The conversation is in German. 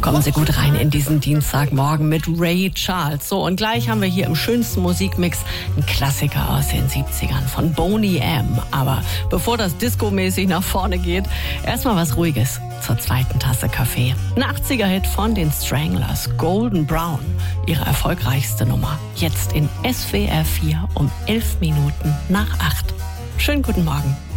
Kommen Sie gut rein in diesen Dienstagmorgen mit Ray Charles. So, und gleich haben wir hier im schönsten Musikmix einen Klassiker aus den 70ern von Boney M. Aber bevor das discomäßig nach vorne geht, erstmal was Ruhiges zur zweiten Tasse Kaffee. Ein 80er-Hit von den Stranglers, Golden Brown. Ihre erfolgreichste Nummer. Jetzt in SWR 4 um 11 Minuten nach 8. Schönen guten Morgen.